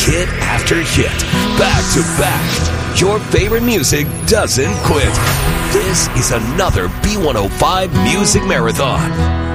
hit after hit, back to back. Your favorite music doesn't quit. This is another B105 Music Marathon.